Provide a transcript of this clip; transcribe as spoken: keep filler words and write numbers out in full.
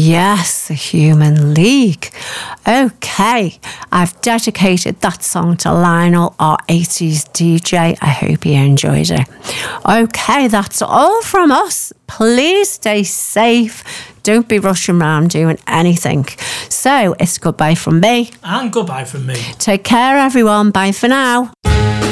Yes, the Human League. Okay, I've dedicated that song to Lionel, our eighties D J. I hope you enjoyed it. Okay, that's all from us. Please stay safe. Don't be rushing around doing anything. So it's goodbye from me. And goodbye from me. Take care, everyone. Bye for now.